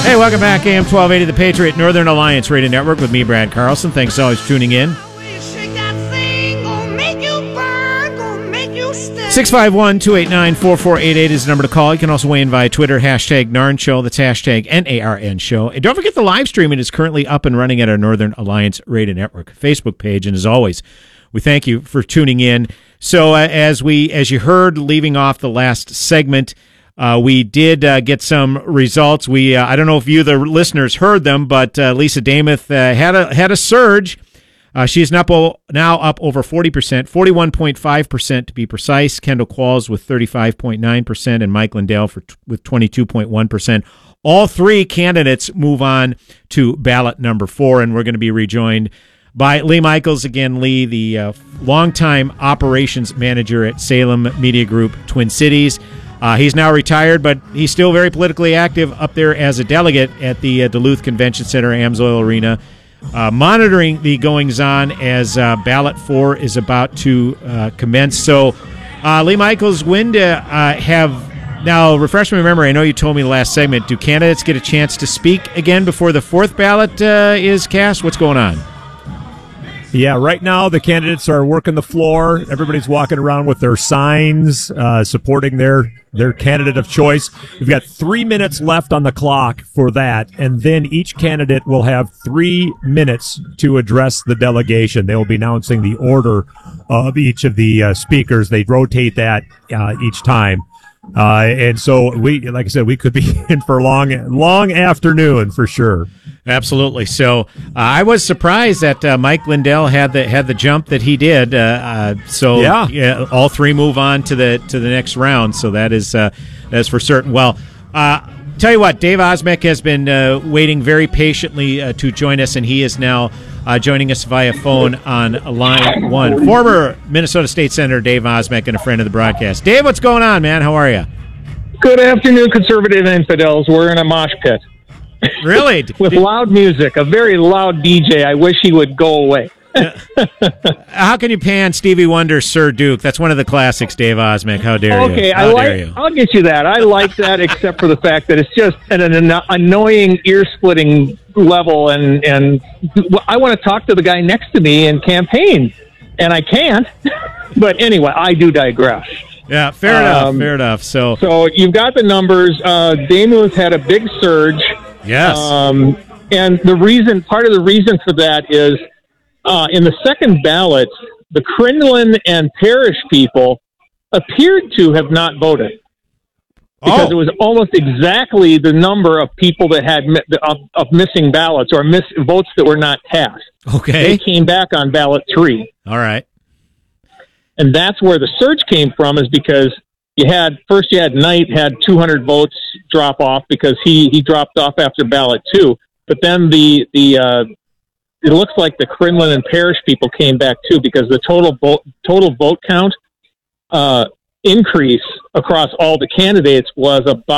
Hey, welcome back. AM 1280, The Patriot, Northern Alliance Radio Network with me, Brad Carlson. Thanks always for tuning in. 651-289-4488 is the number to call. You can also weigh in via Twitter, hashtag NARN Show. That's hashtag NARN Show. And don't forget the live streaming is currently up and running at our Northern Alliance Radio Network Facebook page. And as always, we thank you for tuning in. So as you heard, leaving off the last segment, we did get some results. I don't know if you, the listeners, heard them, but Lisa Damuth had a surge. She's now up over 40%, 41.5% to be precise. Kendall Qualls with 35.9% and Mike Lindell with 22.1%. All three candidates move on to ballot number 4, and we're going to be rejoined by Lee Michaels. Again, Lee, the longtime operations manager at Salem Media Group, Twin Cities. He's now retired, but he's still very politically active up there as a delegate at the Duluth Convention Center, Amsoil Arena, monitoring the goings-on as ballot 4 is about to commence. So, Lee Michaels, when now, refresh my memory, I know you told me the last segment, do candidates get a chance to speak again before the 4th ballot is cast? What's going on? Yeah, right now the candidates are working the floor. Everybody's walking around with their signs supporting their candidate of choice. We've got 3 minutes left on the clock for that, and then each candidate will have 3 minutes to address the delegation. They will be announcing the order of each of the speakers. They rotate that each time. And so like I said, we could be in for a long afternoon for sure. Absolutely. So I was surprised that Mike Lindell had the jump that he did. Yeah, all three move on to the next round. So that's for certain. Well, tell you what, Dave Osmek has been waiting very patiently to join us, and he is now joining us via phone on line 1. Former Minnesota State Senator Dave Osmek and a friend of the broadcast. Dave, what's going on, man? How are you? Good afternoon, conservative infidels. We're in a mosh pit. Really? With loud music, a very loud DJ. I wish he would go away. How can you pan Stevie Wonder's Sir Duke? That's one of the classics, Dave Osmek. How dare you? Okay, I'll get you that. I like that, except for the fact that it's just at an annoying, ear-splitting level, and I want to talk to the guy next to me and campaign, and I can't. But anyway, I do digress. Yeah, fair enough. So you've got the numbers. Damuth had a big surge. Yes. And part of the reason for that is in the second ballot, the Crinlin and Parrish people appeared to have not voted because it was almost exactly the number of people that had of missing ballots or votes that were not cast. Okay. They came back on ballot 3. All right. And that's where the surge came from, is because you had Knight had 200 votes drop off because he dropped off after ballot 2. But then it looks like the Crinlin and Parrish people came back too, because the total vote count increase across all the candidates was about